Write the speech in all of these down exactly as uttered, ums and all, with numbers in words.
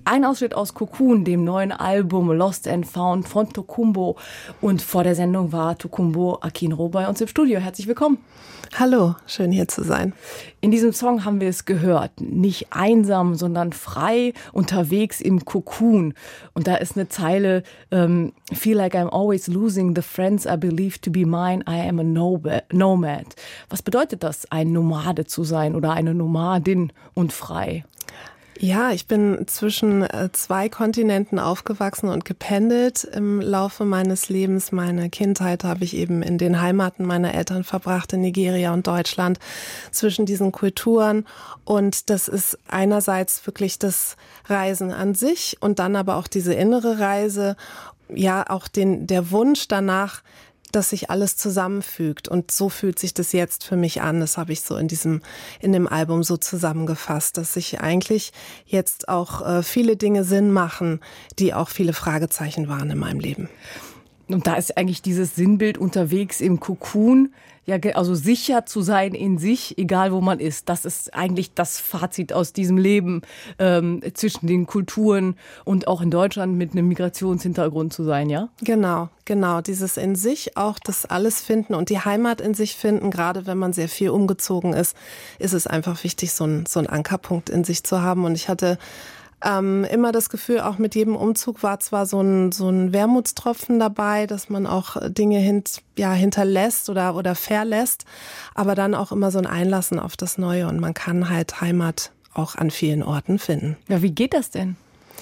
Ein Ausschnitt aus Cocoon, dem neuen Album Lost and Found von Tokumbo. Und vor der Sendung war Tokumbo Akinro bei uns im Studio. Herzlich willkommen. Hallo, schön hier zu sein. In diesem Song haben wir es gehört. Nicht einsam, sondern frei unterwegs im Cocoon. Und da ist eine Zeile, um, Feel like I'm always losing the friends I believe to be mine. I am a nomad. Was bedeutet das, ein Nomade zu sein oder eine Nomadin und frei? Ja, ich bin zwischen zwei Kontinenten aufgewachsen und gependelt im Laufe meines Lebens. Meine Kindheit habe ich eben in den Heimaten meiner Eltern verbracht, in Nigeria und Deutschland, zwischen diesen Kulturen. Und das ist einerseits wirklich das Reisen an sich und dann aber auch diese innere Reise, ja auch den, der Wunsch danach, dass sich alles zusammenfügt. Und so fühlt sich das jetzt für mich an. Das habe ich so in diesem, in dem Album so zusammengefasst, dass sich eigentlich jetzt auch äh, viele Dinge Sinn machen, die auch viele Fragezeichen waren in meinem Leben. Und da ist eigentlich dieses Sinnbild unterwegs im Cocoon, ja, also sicher zu sein in sich, egal wo man ist. Das ist eigentlich das Fazit aus diesem Leben ähm, zwischen den Kulturen und auch in Deutschland mit einem Migrationshintergrund zu sein, ja? Genau, genau. Dieses in sich auch das alles finden und die Heimat in sich finden. Gerade wenn man sehr viel umgezogen ist, ist es einfach wichtig, so ein, so ein Ankerpunkt in sich zu haben. Und ich hatte Ähm, immer das Gefühl, auch mit jedem Umzug war zwar so ein, so ein Wermutstropfen dabei, dass man auch Dinge hint, ja, hinterlässt oder, oder verlässt, aber dann auch immer so ein Einlassen auf das Neue und man kann halt Heimat auch an vielen Orten finden. Ja, wie geht das denn?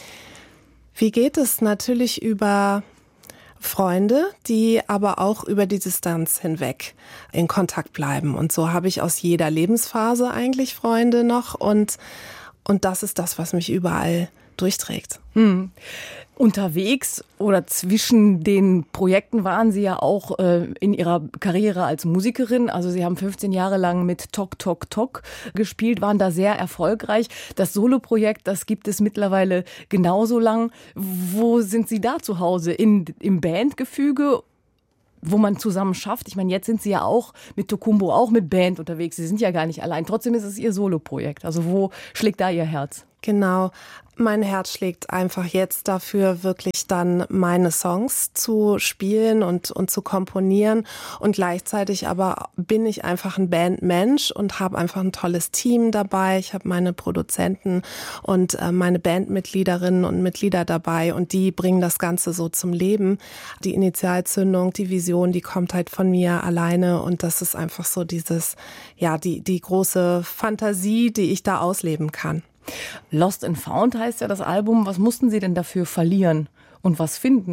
Wie geht es? Natürlich über Freunde, die aber auch über die Distanz hinweg in Kontakt bleiben. Und so habe ich aus jeder Lebensphase eigentlich Freunde noch und Und das ist das, was mich überall durchträgt. Hm. Unterwegs oder zwischen den Projekten waren Sie ja auch äh, in Ihrer Karriere als Musikerin. Also Sie haben fünfzehn Jahre lang mit Tok Tok Tok gespielt, waren da sehr erfolgreich. Das Soloprojekt, das gibt es mittlerweile genauso lang. Wo sind Sie da zu Hause? In, im Bandgefüge, wo man zusammen schafft? Ich meine, jetzt sind Sie ja auch mit Tokumbo, auch mit Band unterwegs. Sie sind ja gar nicht allein. Trotzdem ist es Ihr Soloprojekt. Also wo schlägt da Ihr Herz? Genau. Mein Herz schlägt einfach jetzt dafür, wirklich dann meine Songs zu spielen und, und zu komponieren. Und gleichzeitig aber bin ich einfach ein Bandmensch und habe einfach ein tolles Team dabei. Ich habe meine Produzenten und äh, meine Bandmitgliederinnen und Mitglieder dabei und die bringen das Ganze so zum Leben. Die Initialzündung, die Vision, die kommt halt von mir alleine und das ist einfach so dieses, ja, die, die große Fantasie, die ich da ausleben kann. Lost and Found heißt ja das Album. Was mussten Sie denn dafür verlieren und was finden?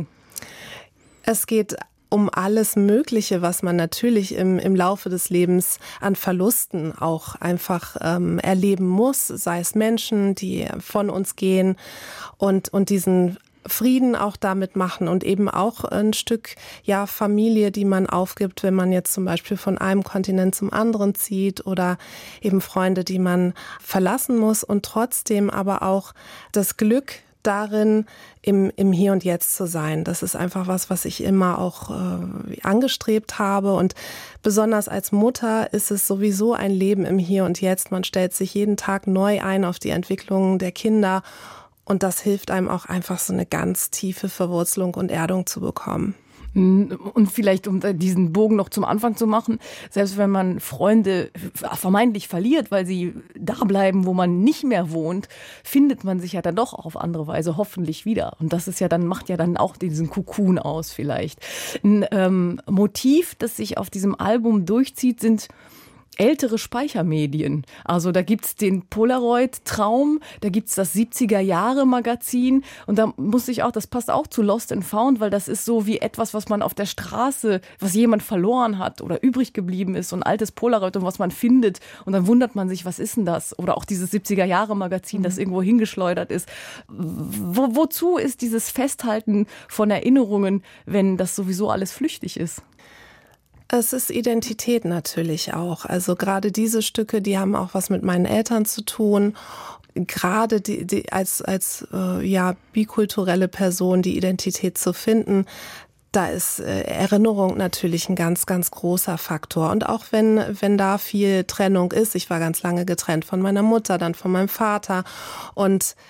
Es geht um alles Mögliche, was man natürlich im, im Laufe des Lebens an Verlusten auch einfach ähm, erleben muss, sei es Menschen, die von uns gehen und, und diesen Frieden auch damit machen und eben auch ein Stück ja Familie, die man aufgibt, wenn man jetzt zum Beispiel von einem Kontinent zum anderen zieht oder eben Freunde, die man verlassen muss und trotzdem aber auch das Glück darin, im, im Hier und Jetzt zu sein. Das ist einfach was, was ich immer auch äh, angestrebt habe und besonders als Mutter ist es sowieso ein Leben im Hier und Jetzt. Man stellt sich jeden Tag neu ein auf die Entwicklung der Kinder. Und das hilft einem auch einfach so eine ganz tiefe Verwurzelung und Erdung zu bekommen. Und vielleicht, um diesen Bogen noch zum Anfang zu machen, selbst wenn man Freunde vermeintlich verliert, weil sie da bleiben, wo man nicht mehr wohnt, findet man sich ja dann doch auf andere Weise hoffentlich wieder. Und das ist ja dann, macht ja dann auch diesen Cocoon aus vielleicht. Ein ähm, Motiv, das sich auf diesem Album durchzieht, sind ältere Speichermedien. Also da gibt's den Polaroid-Traum, da gibt's das siebziger-Jahre-Magazin und da muss ich auch, das passt auch zu Lost and Found, weil das ist so wie etwas, was man auf der Straße, was jemand verloren hat oder übrig geblieben ist, so ein altes Polaroid und was man findet und dann wundert man sich, was ist denn das? Oder auch dieses siebziger-Jahre-Magazin, das irgendwo hingeschleudert ist. Wo, wozu ist dieses Festhalten von Erinnerungen, wenn das sowieso alles flüchtig ist? Es ist Identität natürlich auch. Also gerade diese Stücke, die haben auch was mit meinen Eltern zu tun. Gerade die, die, als, als äh, ja, bikulturelle Person die Identität zu finden, da ist äh, Erinnerung natürlich ein ganz, ganz großer Faktor. Und auch wenn, wenn da viel Trennung ist, ich war ganz lange getrennt von meiner Mutter, dann von meinem Vater und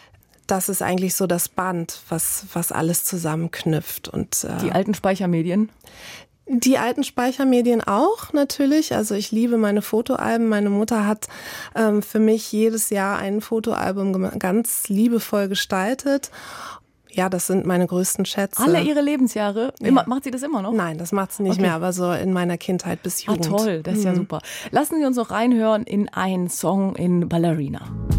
das ist eigentlich so das Band, was, was alles zusammenknüpft. Und, äh, die alten Speichermedien? Die alten Speichermedien auch natürlich. Also ich liebe meine Fotoalben. Meine Mutter hat ähm, für mich jedes Jahr ein Fotoalbum ganz liebevoll gestaltet. Ja, das sind meine größten Schätze. Alle ihre Lebensjahre? Immer, ja. Macht sie das immer noch? Nein, das macht sie nicht okay. mehr, aber so in meiner Kindheit bis Jugend. Ah, toll, das ist mhm. ja super. Lassen Sie uns noch reinhören in einen Song in Ballerina.